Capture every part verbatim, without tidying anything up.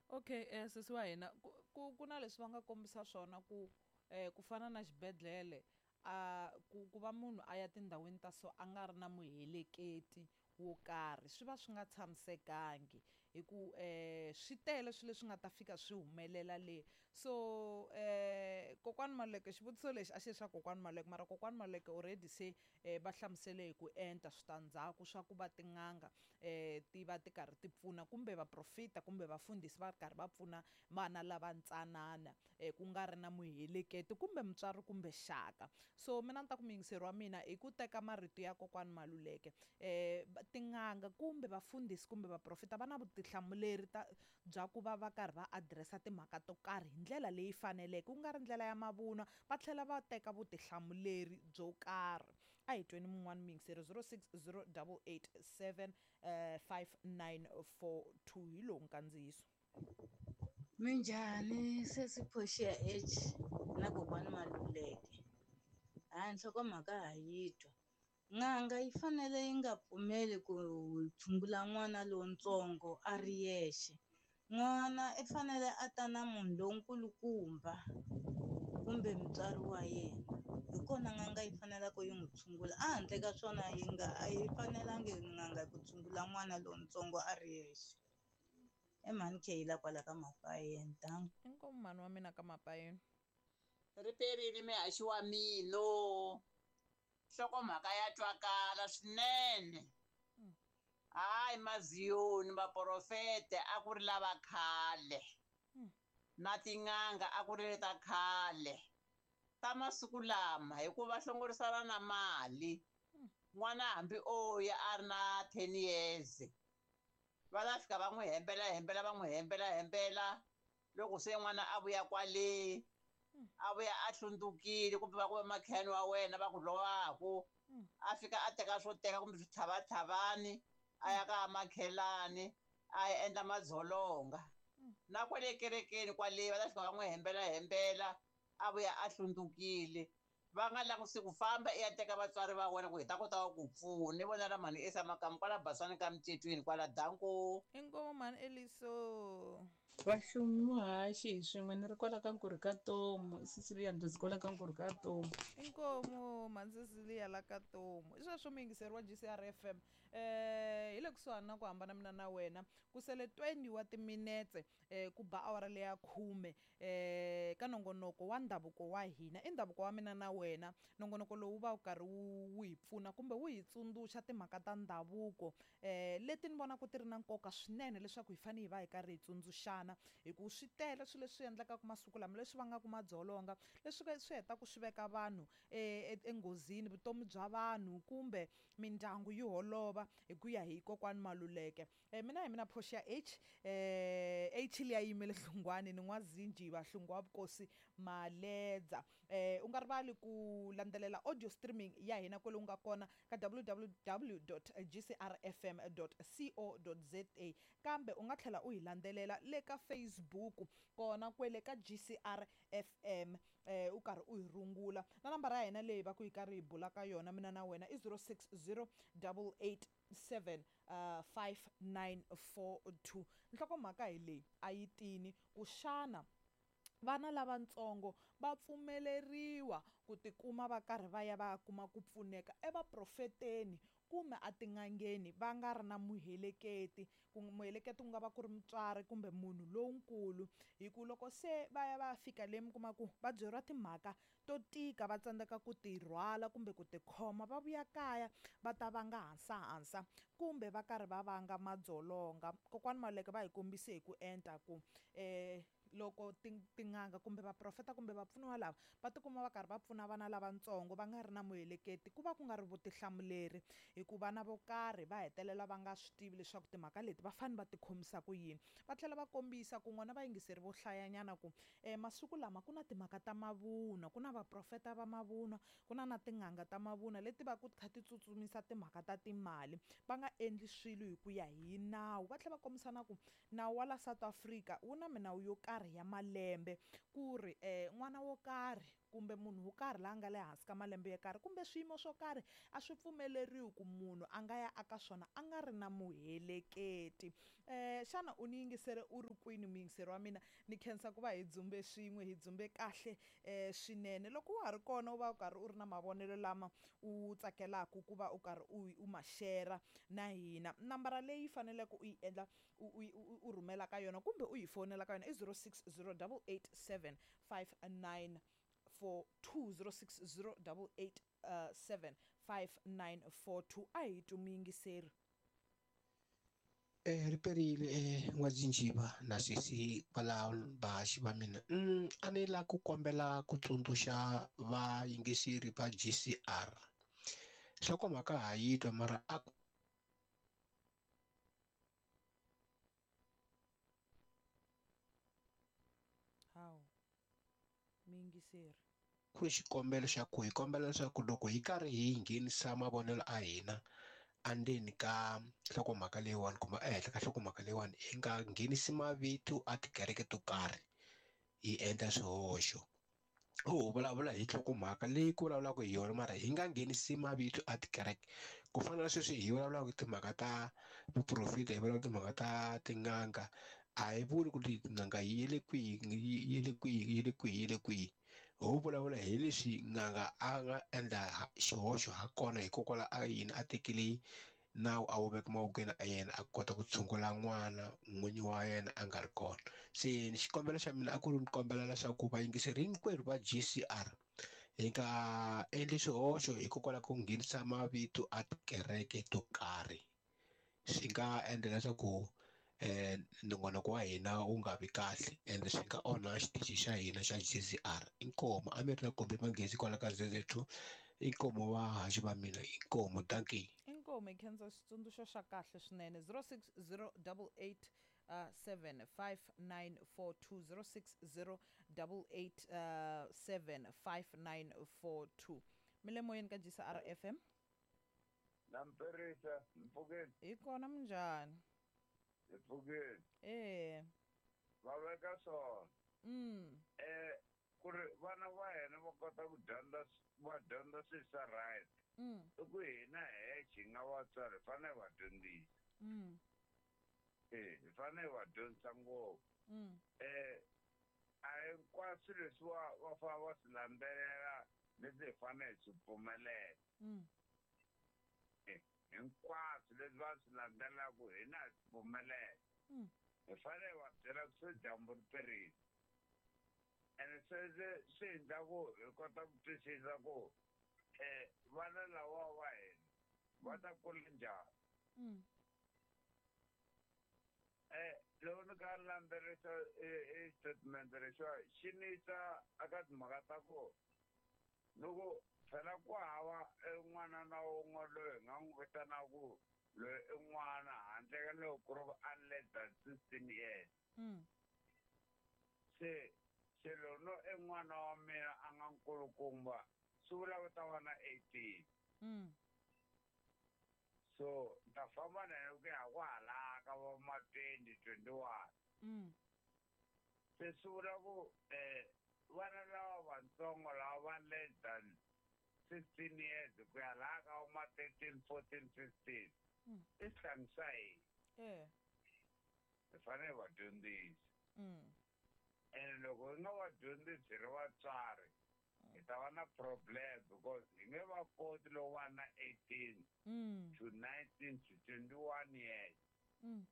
Okay, eh sesi wa hina ku ku ku na leswi va nga kombisa swona ku eh ku fana na xibedhlele a ku ku va munhu a ya tindhawini ta so a nga ri na muheleketi wo karhi swi va swi nga tshamisekangi hi ku eh swi tele swilo leswi nga ta fika swi humelela le so eh kokwani Maluleke xivutiso lexi a xi ri xa kokwani Maluleke mara kokwani Maluleke already se eh va hlamusele hi ku enta switandzhaku swa ku va tin'anga eh ti va ti karhi ti pfuna kumbe vaprofita kumbe vafundhisi va ri karhi va pfuna vana lava ntsanana eh ku nga ri na muheleketi kumbe mutswari kumbe xaka so mina ni ta ku muyingiseri wa mina hi ku teka marito ya kokwani Maluleke eh tin'anga kumbe vafundhisi kumbe vaprofita va na vutihlamuleri ta bya ku va va karhi va adiresa timhaka to karhi hi ndlela leyi faneleke ku nga ri ndlela ya mavunwa va tlhela va teka vutihlamuleri byo karhi a hi tweni mun'wani muyingiseri zero six zero eight eight seven five nine four two hi lowu nkandziyiso. Minjhani sesi Phoshiya H na kokwani Maluleke. Hayi nhlokomhaka ha yi twa. N'anga yi fanele yi nga pfumeli ku tshungula n'wana lontsongo a ri yexe. N'wana i fanele a ta na munhu lonkulukumba kumbe mutswari wa yena hi kona n'anga yi faneleke yi n'wi tshungula a handle ka swona yi nga a yi fanelangi n'anga ku tshungula n'wana lontsongo a ri yexe. Emhani Kheyila kwala ka Mapayeni tangu. Inkomu mhani wa mina ka Mapayeni. Ri perile mihaxi wa mino nhlokomhaka ya twakala swinene hayi maziyoni vaprofete a ku ri lava khale na tin'anga a ku ri ta khale ta masiku lama hikuva hlongorisana na mali n'wana hambi o ya a ri na ten years va ta fika va n'wi hembela hembela va n'wi hembela hembela loko se n'wana a vuya kwale a vuya a hlundzukile kumbe va ku va makhehani wa wena va ku lowaku a fika a teka swo teka kumbe switshavatshavani a ya ka makhelani a ya endla madzolonga na kwale kerekeni kwale va ta fika va n'wi hembela hembela a vuya a hlundzukile va nga langutisi ku famba i ya teka vatswari va wena ku hi ta kota ku pfuna ni vona la mhani esamakamu kwala basani ka micetweni kwala danko. Inkomu mhani Eliso. Vahlumi muhaxi hi swin'we ni ri kwala ka Nkuri ka Tomu Sisilia Ndlozi kwala ka Nkuri ka Tomu. Inkomu mhani Sisilia la ka Tomu i sweswo muyingiseri wa G C R F M eh hi le kusuhani na ku hambana mina na wena ku sele twenty wa timinetse eh ku ba awara leya khume eh ka nongonoko wa ndhavuko wa hina i ndhavuko wa mina na wena nongonoko lowu va wu karhi wu hi pfuna kumbe wu hi tsundzuxa timhaka ta ndhavuko eh leti ni vona ku ti ri na nkoka swinene leswaku hi fanele hi va hi karhi hi tsundzuxana hi ku swi tele swilo leswi endlekaka masiku lama leswi vangaka madzolonga leswi swi hetaka swi veka vanhu enghozini vutomi bya vanhu kumbe mindyangu yi holova hi ku ya hi kokwani Maluleke eh mina hi mina Phoshiya H eh H liya yimele Hlungwane ni n'wazinji vahlungu wa vukosi Maledza eh u nga rivali ku landzelela audio streaming ya hina kwale u nga kona ka w w w dot g c r f m dot co dot z a kambe u nga tlhela u hi landzelela le ka Facebook kona kwele ka G C R F M eh u karhi u hi rungula na nambara ya hina leyi va ku yi karhi hi bula ka yona mina na wena i zero six zero eight eight seven five nine four two nhlokomhaka hi leyi a yi tini ku xana vana lavatsongo va pfumeleriwa ku tikuma va karhi va ya va ya kuma ku pfuneka evaprofeteni kumbe a tin'angeni va nga ri na muheleketi ku muheleketi ku nga va ku ri mutswari kumbe munhu lonkulu hi ku loko se va ya va ya fika le mi kuma ku va byeriwa timhaka to tika va tsandzeka ku ti rhwala kumbe ku tikhoma va vuya kaya va ta va nga hansahansa kumbe va karhi va vanga madzolonga kokwani Maluleke va hi kombise hi ku enta ku eh loko tin'anga kumbe vaprofeta kumbe vapfuniwa lava va tikuma va karhi va pfuna vana lavatsongo va nga ri na muheleketi ku va ku nga ri vutihlamuleri hi ku vana vo karhi va hetelela va nga swi tivi leswaku timhaka leti va fanele va tikhomisa ku yini va tlhela va kombisa ku n'wana vayingiseri vo hlayanyana ku um masiku lama ku na timhaka ta mavunwa ku na vaprofeta va mavunwa ku na na tin'anga ta mavunwa leti va ku ti kha ti tsutsumisa timhaka ta timali va nga endli swilo hi ku ya hi nawu va tlhela va kombisa na ku nawu wa la South Africa wu na minawu yo karhi ya malembe ku ri um n'wana wo karhi kumbe munhu wo karhi la nga le hansi ka malembe yo karhi kumbe swiyimo swo karhi a swi pfumeleriwi ku munhu a nga ya aka swona a nga ri na muheleketi. um xana u ni yingisele u ri kwini muyingiseri wa mina? Ni khensa ku va hi dzumbe swin'we, hi dzumbe kahle um swinene. Loko wa ha ri kona u va u karhi u ri na mavonelo lama u tsakelaka ku va u karhi u u ma share na hina, nambara leyi faneleke u yi endla u u u rhumela ka yona kumbe u hi fonela ka yona i zero six zero eight eight seven five nine four two zero six zero eight eight seven five nine four two. A hi twi muyingiseri. Eh riperile eh N'wadzinjiva na sisi valahaxi va mina. Mm, a ni la ku kombela ku tsundzuxa vayingiseri va G C R. Nhlokomhaka ha yi twa mara a Hawu muyingiseri. ku ri xikombelo xa ku hi kombela leswaku loko hi karhi hi nghenisa mavonelo a hina andzeni ka nhlokomhaka leyiwani kumbe ehenhla ka nhlokomhaka leyiwani hi nga nghenisi mavito a tikereke to karhi hi endla swihoxo. Ho vulavula hi nhlokomhaka leyi ku vulavulaka hi yona mara hi nga nghenisi mavito a tikereke. Ku fana na sweswi hi vulavulaka hi timhaka ta vuprofita, hi vulavula timhaka ta tin'anga, a hi vuli ku ri tin'anga yi le kwihi yi le kwihi yi le kwihi yi le kwihi. Ho vulavula hi leswi n'anga a nga endla xihoxo ha kona hikokwalaho a yini a tekele nawu a wu veka mavokweni ya yena a kota ku tshungula n'wana n'winyi wa yena a nga ri kona. Se xikombelo xa mina a ku ri ni kombela leswaku vayingiseri hinkwerhu va G C R hi nga endli swihoxo hikokwalaho ko nghenisa mavito a tikereke to karhi. Swi nga endla leswaku um nongonoko wa hina wu nga vi kahle ende swi nga onha xitichi xa hina xa G C R. Inkomu a mi ri na Kumbe Manghezi kwala ka Z Z two. Inkomu vahaxi va mina, inkomu dankie. Inkomu hi khensa xitsundzuxo xa kahle swinene. zero six zero eight eight seven five nine four two zero six zero eight eight seven five nine four two. Mi le moyeni ka G C R F M? Namperisa, Mpfukeni, Hi kona minjhani? Mpfukeni. Eh. Va veka swona. Mm. Eh, ku ri vana va hina va kota ku dyondza va dyondza swilo swa right. Mm. I ku hina hexe hi nga vatswari hi fanele va dyondzisa. Mm. Eh, hi fanele va dyondzisa ngopfu. Mm. Eh, a hinkwaswo leswi va va fanele va swi landzelela leswi hi fanele hi swi pfumelela. Mm. Hinkwaswo leswi va swi landzelelaku hina hi swi pfumelela. Mm. Hi fanele va byela ku swo dyambu ri perile. Ene sweswi swi endla ku hi kota ku twisisa ku um vana lava va hina va ta kula njhani. Mm. Um loko ni nga landzelerisa i statement lexiwa xi ni yisa aka timhaka ta ku loko phela ku hava en'wana na wun'we loyi hi nga n'wi vitanaku loyi i n'wana handle ka loko ku ri a less than sixteen years. Mm. se se lono i n'wana wa mina a nga nkulukumba swi vula ku ta va na eighteen. Mm. So ni ta famba na yena ku ya kwalaha ka va ma twenty twenty one. Mm. Se swi vula ku um vana lava vatsongo lava va less than sixteen years ku ya laha ka va ma thirteen fourteen fifteen Mm. i sihlangu xa hina Eh. hi fanele va dyondzisa. Mm. ene loko hi nga va dyondzisi hi ri vatswari hi ta va na problem because hi nge va koti loko va na eighteen Mm. to nineteen to twenty one years. Mm.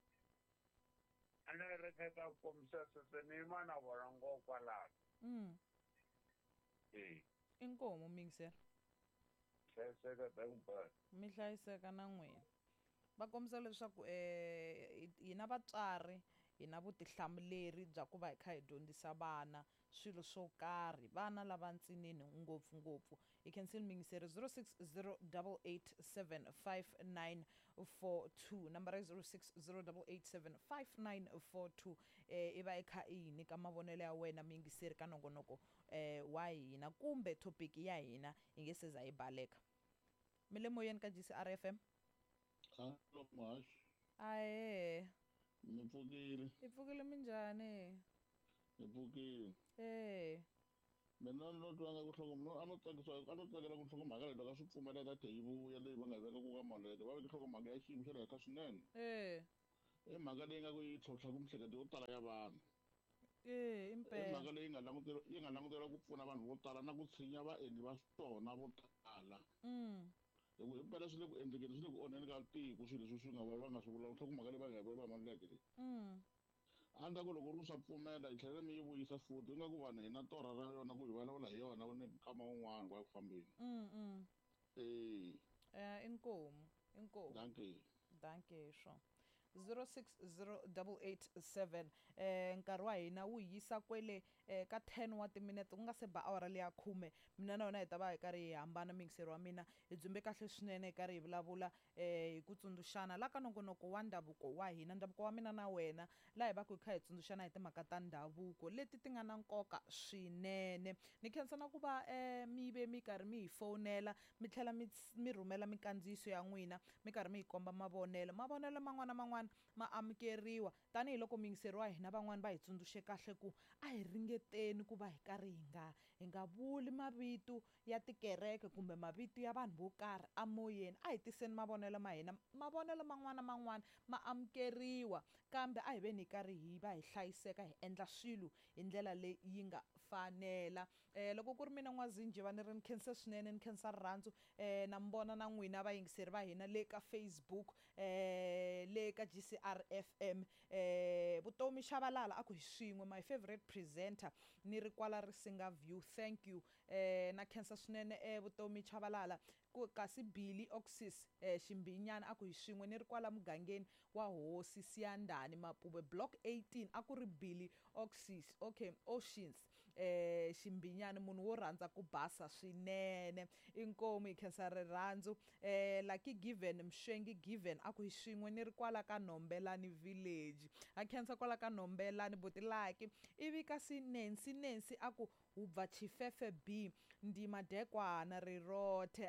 a ni ringeta ku kombisa sweswo ni yima na vona ngopfu kwalaho. Mm. e Inkomu muyingiseri. hlayiseka dankubani. Mi hlayiseka na n'wina. Va kombisa leswaku eh hina vatswari hi na vutihlamuleri bya ku va hi kha hi dyondzisa vana swilo swo karhi, vana lava ntsinini ngopfungopfu. Hi khensile muyingiseri zero six zero eight eight seven five nine four two, nambara zero six zero eight eight seven five nine four two. eh i va i kha i hi nyika mavonelo ya wena muyingiseri ka nongonoko eh wa hina kumbe topic ya hina hi nge se za hi baleka. Mi le moyeni ka G C R F M? Hallo Mash, Ahe, ni pfukile, hi pfukile minjhani? ni pfukile. Eh, mina no twanga ku hloko a no tsakisa a no tsakela ku nhlokomhaka leyi loko a swi pfumelela data yi vuya leyi va nga veka ku ka malete va veke nhlokomhaka ya xiyimo xa le henhla swinene eh i mhaka leyi nga ku yi tlhontlhaka miehleketo yo tala ya vanhu eh i impela mhaka leyi nga langutela yi nga langutela ku pfuna vanhu vo tala na ku tshinya vaendli va swona vo tala mm hi ku himpela swi le ku endlekeni swi le ku onheni ka tiko swilo leswi swi nga va va nga swi vula nhlokomhaka leyi va nga va maluleke leyi mm a ndza ku loko ri swa pfumela hi tlhela mi yi vuyisa futhi u nga ku vanhu hi na torha ra yona ku hi vulavula hi yona ni nkama wun'wani wa ku fambeni mm mm eh eh inkomo inkomo danke danke sho zero six zero eight eight seven eh nkarhi wa hina wu yisa kwele eh, ka ten wa timinete ku nga se ba awara leya khume mina na yona hi ta va hi karhi hi hambana mingiseri wa mina hi dzumbe kahle swinene hi karhi hi vulavula eh, hi ku tsundzuxana la ka nongonoko wa ndhavuko wa hina ndhavuko wa mina na wena laha hi va ku hi kha hi tsundzuxana hi timhaka ta ndhavuko leti ti nga na nkoka swinene ni khensa na ku va eh, mi ve mi karhi mi hi fowunela mi tlhela mi mi rhumela mikandziyiso ya n'wina mi karhi mi hi komba mavonelo mavonelo man'wana na man'wana ma amukeriwa tanihiloko mingiseri wa hina van'wani va hi tsundzuxe kahle ku a hi ringeteni ku va hi karhi hi nga hi nga vuli mavito ya tikereke kumbe mavito ya vanhu vo karhi amoyeni a hi tiseni mavonelo ma hina mavonelo man'wana na man'wana ma amukeriwa kambe a hi veni hi karhi hi va hi hlayiseka hi endla swilo hi ndlela leyi nga fanela eh loko ku ri mina n'wazinji va ni ri ni khensa swinene ni khensa rirhandzu eh na mi vona na n'wina vayingiseri va hina le ka Facebook eh le ka G C R F M eh Vutomi Shabalala a ku hi swin'we my favorite presenter ni ri kwala Risinga View thank you eh na khensa swinene eh Vutomi Shabalala ku kasi Billy Oxis eh Ximbinyana a ku hi swin'we ni ri kwala mugangeni wa Hosi Siyandani Mapuve block eighteen a ku ri Billy Oxis okay Oceans eh Ximbinyana munhu wo rhandza ku basa swinene inkomu hi khensa rirhandzu eh Lucky Given Mshengi Given a ku hi swin'we ni ri kwala ka Nombelani village a khensa kwala ka Nombelani Butilaki ivi kasi Nancy Nancy a ku ubva Chifefe B ndima dekwana rirothe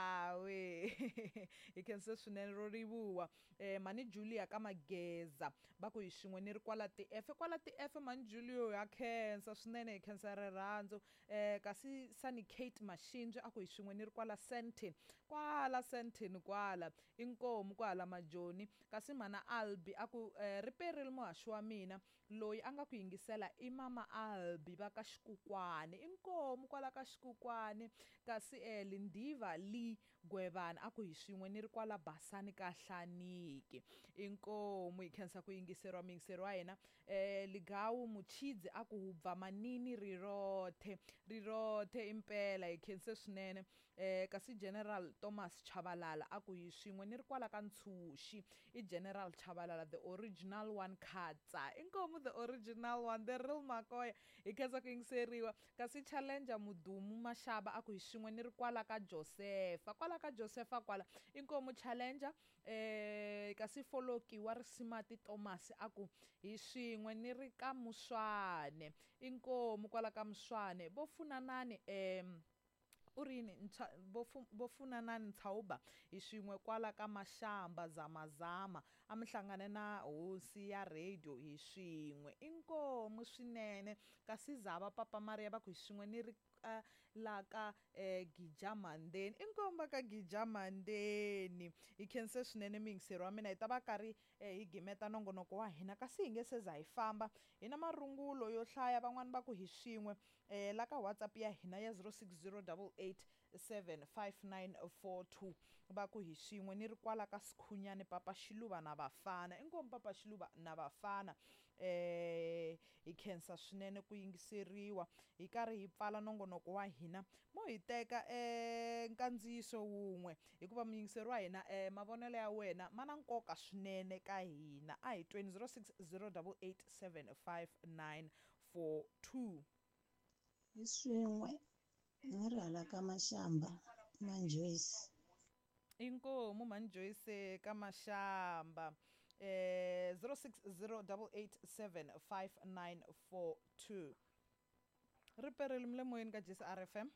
awe hi khensa swinene ro rivuwa eh mani Julia ka Mageza ba ku hi swin'we ni ri kwala ti F kwala ti F mani Julio ya khensa swinene hi khensa rirhandzu eh kasi Sunny Kate Mashinji a ku hi swin'we ni ri kwala Sentin kwala Sentin kwala inkomu kwala majoni kasi mana Albi a ku eh, riperile muhaxi wa mina loyi a nga ku yingisela i mama Albi va ka Xikukwane inkomu kwala ka Xikukwane kasi eh, Lindiva Lee Gwevana a ku hi swin'we ni ri kwala Basani ka Hlaniki inkomu hi khensa ku yingiseriwa mingiseri wa hina eh Ligawu Muchidzi a ku hubva manini rirothe rirothe impela hi khense swinene eh kasi General Thomas Chabalala a ku hi swin'we ni ri kwala ka Ntshuxi i General Chabalala the original one Khatsa inkomu the original one the real Makoya hi khensa ku yingiseriwa kasi Challenger Mudumu Mashaba a ku hi swin'we ni ri kwala ka Josepha kwala ka Josepha kwala inkomu Challenger eh kasi Foloki wa Risimati Thomas a ku hi swin'we ni ri ka Muswane inkomu kwala ka Muswane vo funanani em urini vofunanani Ntshauba hi swin'we kwala ka Mashamba zamazama a mi hlangane na hosi ya radio hi swin'we inkomu swinene kasi Zava Papa Maria va ku hi swin'we ni ri uh, la ka eh, Gijamandeni inkomba ka Gijamandeni hi khense swinene mingiseri wa mina hi ta va karhi eh, hi gimeta nongonoko wa hina kasi hi nge se za hi famba hi na marungulo yo hlaya van'wani va ku hi swin'we eh, la ka WhatsApp ya hina ya zero six zero eight eight seven five nine four two va ku hi swin'we ni ri kwala ka Sikhunyani Papa Xiluva na vafana inkomu Papa Xiluva na vafana eh hi khensa swinene ku yingiseriwa hi karhi hi pfala nongonoko wa hina mo hi teka eh nkandziyiso wun'we hikuva muyingiseri wa hina eh mavonelo ya wena ma na nkoka swinene ka hina a hi twenty zero six zero eight eight seven five nine four two hi swin'we ni ri hala ka Mashamba Manjoyce inkomu mani Joyce ka Mashamba eh zero six zero eight eight seven five nine four two riperile mle moyeni ka G C R F M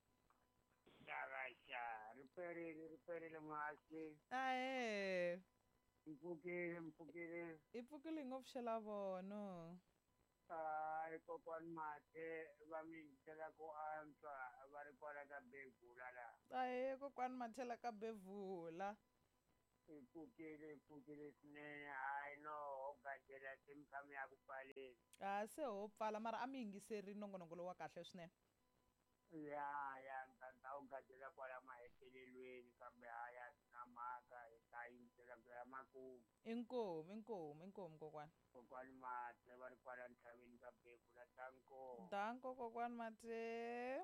Xavaxa riperile riperile mwasi ae mpfukile mpfukile i pfukile ngopfu xela vono Ay, kokwani Mathe va mi yingisela ku antswa va ri kwala ka Bevula la. Ahe kokwani Mathela ka Bevula. I pfukile i pfukile swinene hayi no ho gajela timkhamu ya ku pfaleni. Ah se ho pfala mara a mi yingiseri nongonoko lowu wa kahle swinene. Ya ya ndza wu gajela kwala mahetelelweni kambe haya na mhaka hi ta yingisela ku ya makumu. Inkomu inkomu inkomu kokwani. Kokwani Mathe va ri kwala ntshaveni ka Bevula tanko. Danko kokwani Mathe.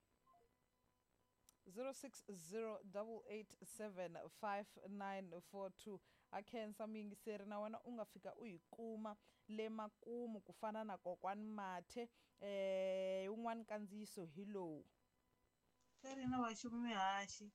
zero six zero eight eight seven five nine four two akhensa muyingiseri na wena u nga fika u yi kuma le makumu ku fana na kokwani Mathe eh un'wana kandziyiso hi lowu. Karina wa ximumihaxi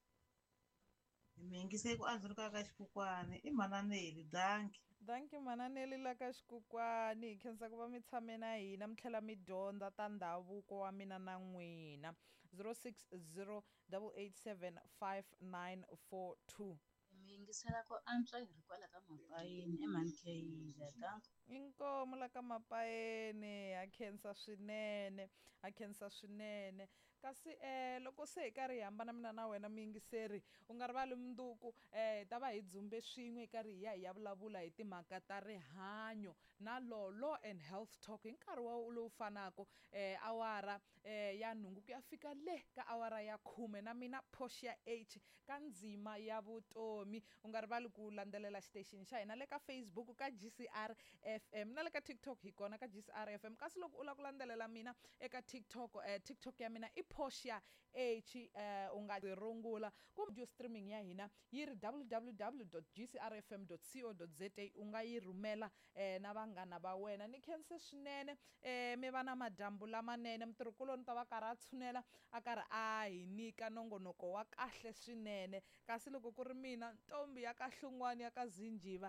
hi mi yingiseli ku andzuluka ka xikokwani i Mananeli Danki. Danki Mananeli la ka xikokwani hi khensa ku va mi tshame na hina mi tlhela mi dyondza ta ndhavuko wa mina na n'wina. zero six zero eight eight seven five nine four two. Mi yingisela ku antswa hi ri kwala ka Mapayeni eMankheyila danko. Inkomu la ka Mapayeni ha khensa swinene ha khensa swinene kasi eh loko se hi karhi hi hambana mina na wena muyingiseri u nga rivali mundzuku eh hi ta va hi dzumbe swin'we hi karhi hi ya hi ya vulavula hi timhaka ta rihanyo na law law and health talk hi nkarhi wa lowu fanaka eh awara eh ya nhungu ku ya fika le ka awara ya khume na mina Portia H ka ndzima ya vutomi u nga rivali ku landzelela station xa hina le ka Facebook ka G C R F M na le ka TikTok hi kona ka G C R F M kasi loko u lava ku landzelela mina eka TikTok eh TikTok ya mina i Portia H eh u nga rungula ku audio streaming ya hina yi ri w w w dot g c r f m dot co dot z a u nga yi rhumela eh na vanghana va wena ni khense swinene eh mi va na madyambu lamanene mutirhikuloni ta va karhi a tshunela a karhi a hi nyika nongonoko wa kahle swinene kasi loko ku ri mina ntombi ya kahlungwani ya ka Zinjiva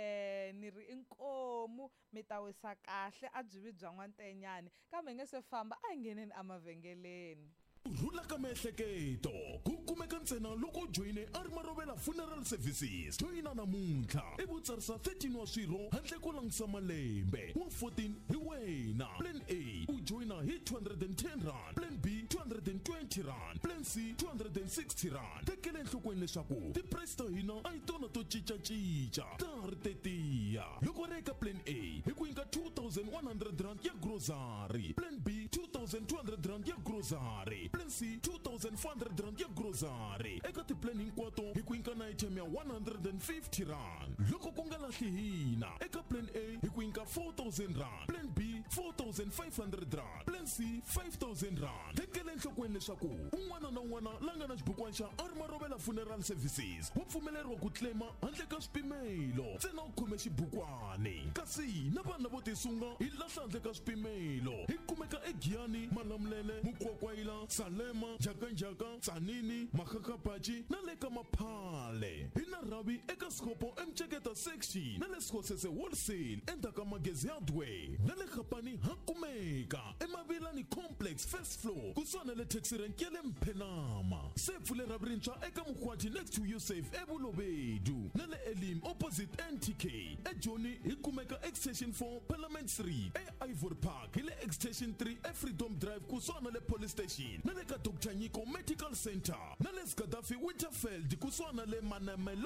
eh ni ri inkomu mi ta wisa kahle a byi vi bya n'wantenyani kambe nge se famba a ngheneni emavhengeleni. Rhula ka miehleketo ku kumeka ntsena loko joyine Armarovela Funeral Services. Joyina namuntlha i vutsarisa thirteen wa swirho handle ko langisa malembe wa fourteen hi wena. Plan A u joyina hi two hundred ten rand, Plan B two hundred twenty rand, Plan C two hundred sixty rand. Tekele enhlokweni leswaku ti-price ta hina a hi tona to cincacinca ta ri tetiya. Loko ri eka Plan A hi ku nyika two thousand one hundred rand ya grocery, Plan B two thousand two hundred rand ya grocery, Plan C two thousand four hundred rand ya grocery. Eka ti-plan hinkwato hi ku nyika na item ya one hundred fifty rand. Loko ku nga lahli hina eka Plan A hi ku nyika four thousand rand, Plan B four thousand five hundred rand, Plan C five thousand rand. Tekele enhlokweni leswaku un'wana na un'wana la nga na xibukwana xa Armarovela Funeral Services wa pfumeleriwa ku claima handle ka swipimelo ntsena u khome xibukwane. Kasi na vanhu vo tisunga hi lahla handle ka swipimelo hi kumeka eGiyani, Malamulele, Mukwakwayila, Salema, Jakanjaka, Tsanini, Makakapachi na le ka Maphale. Hi na rhavi eka Skopo emceketa section na le Skosese wholesale endzhaku Magezi Hardware na le Khapani ha kumeka eMavilani complex first floor kusuhana le taxi rank ya le Mphenama. Se pfule rhavi rintshwa eka Mukhwati next to Yusuf eBulobedu na le Elim opposite N T K. eJoni hi kumeka extension four Parliament Street e-Ivory Park hi le extension three eFreedom Drive kusuhana le police station na le ka Doctor Nyiko Medical Center na le Skadafi Winterfeld kusuhana le Manamelo